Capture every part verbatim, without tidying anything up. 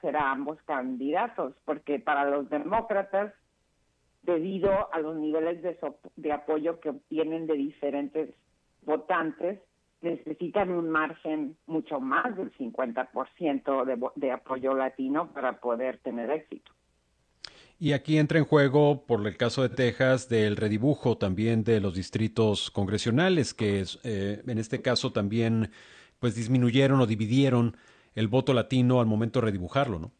favorecer a ambos candidatos, porque para los demócratas, debido a los niveles de, so- de apoyo que obtienen de diferentes votantes, necesitan un margen mucho más del cincuenta por ciento de, vo- de apoyo latino para poder tener éxito. Y aquí entra en juego, por el caso de Texas, del redibujo también de los distritos congresionales, que es, eh, en este caso también pues disminuyeron o dividieron el voto latino al momento de redibujarlo, ¿no?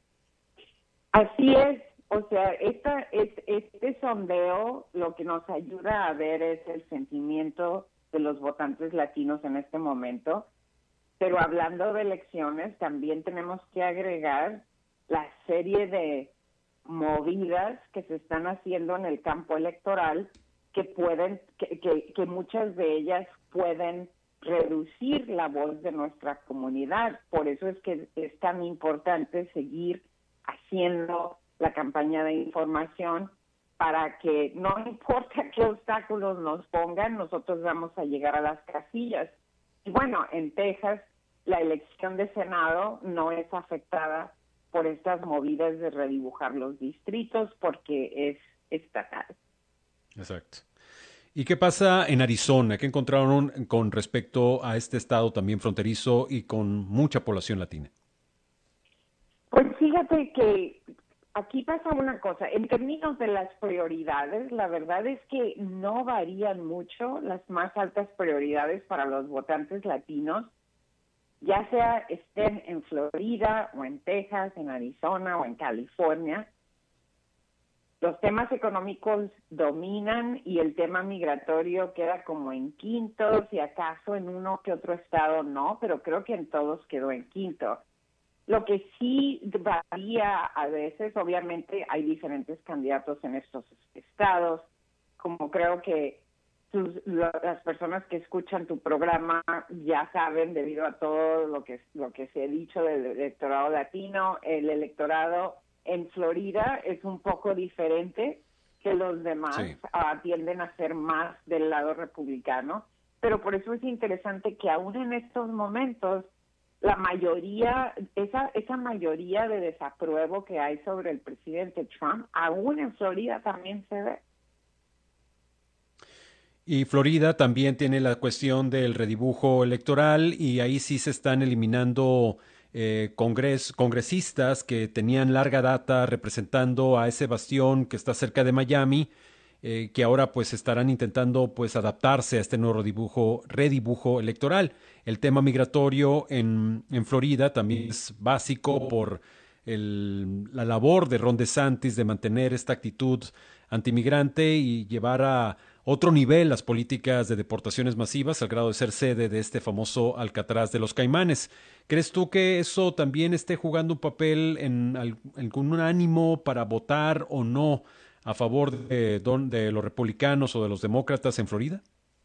Así es, o sea, esta, es, este sondeo lo que nos ayuda a ver es el sentimiento de los votantes latinos en este momento, pero hablando de elecciones, también tenemos que agregar la serie de movidas que se están haciendo en el campo electoral que pueden, que, que, que muchas de ellas pueden reducir la voz de nuestra comunidad. Por eso es que es tan importante seguir haciendo la campaña de información para que no importa qué obstáculos nos pongan, nosotros vamos a llegar a las casillas. Y bueno, en Texas la elección de Senado no es afectada por estas movidas de redibujar los distritos porque es estatal. Exacto. ¿Y qué pasa en Arizona? ¿Qué encontraron con respecto a este estado también fronterizo y con mucha población latina? Pues fíjate que aquí pasa una cosa, en términos de las prioridades, la verdad es que no varían mucho las más altas prioridades para los votantes latinos, ya sea estén en Florida o en Texas, en Arizona o en California. Los temas económicos dominan y el tema migratorio queda como en quinto, si acaso en uno que otro estado no, pero creo que en todos quedó en quinto. Lo que sí varía a veces, obviamente hay diferentes candidatos en estos estados, como creo que tus, lo, las personas que escuchan tu programa ya saben, debido a todo lo que, lo que se ha dicho del electorado latino, el electorado en Florida es un poco diferente que los demás, Sí. uh, tienden a ser más del lado republicano, pero por eso es interesante que aún en estos momentos la mayoría, esa, esa mayoría de desapruebo que hay sobre el presidente Trump, aún en Florida también se ve. Y Florida también tiene la cuestión del redibujo electoral y ahí sí se están eliminando eh, congres, congresistas que tenían larga data representando a ese bastión que está cerca de Miami, eh, que ahora pues estarán intentando pues adaptarse a este nuevo redibujo, redibujo electoral. El tema migratorio en, en Florida también es básico por el, la labor de Ron DeSantis de mantener esta actitud antimigrante y llevar a otro nivel las políticas de deportaciones masivas al grado de ser sede de este famoso Alcatraz de los Caimanes. ¿Crees tú que eso también esté jugando un papel en algún ánimo para votar o no a favor de, de los republicanos o de los demócratas en Florida?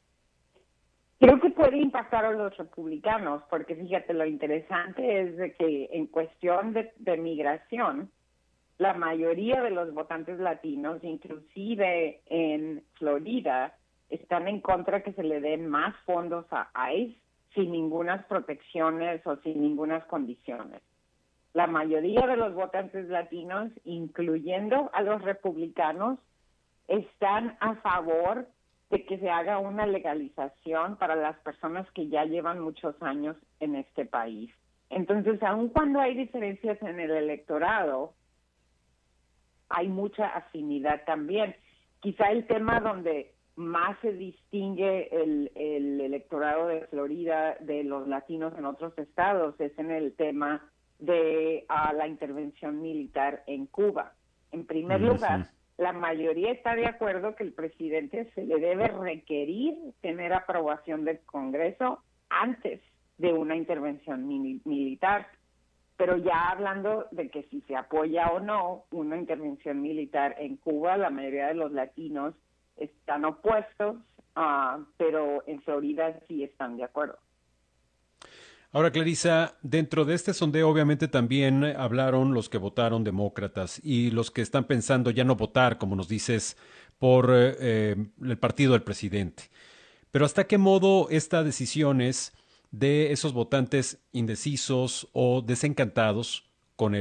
Creo que puede impactar a los republicanos, porque fíjate, lo interesante es de que en cuestión de, de migración, la mayoría de los votantes latinos, inclusive en Florida, están en contra que se le den más fondos a ICE sin ninguna protecciones o sin ninguna condiciones. La mayoría de los votantes latinos, incluyendo a los republicanos, están a favor de que se haga una legalización para las personas que ya llevan muchos años en este país. Entonces, aun cuando hay diferencias en el electorado, hay mucha afinidad también. Quizá el tema donde más se distingue el, el electorado de Florida de los latinos en otros estados es en el tema de uh, la intervención militar en Cuba. En primer Uh lugar, -huh. la mayoría está de acuerdo que el presidente se le debe requerir tener aprobación del Congreso antes de una intervención mil militar. Pero ya hablando de que si se apoya o no una intervención militar en Cuba, la mayoría de los latinos están opuestos, uh, pero en Florida sí están de acuerdo. Ahora, Clarisa, dentro de este sondeo obviamente también hablaron los que votaron demócratas y los que están pensando ya no votar, como nos dices, por eh, el partido del presidente. Pero ¿hasta qué modo estas decisiones de esos votantes indecisos o desencantados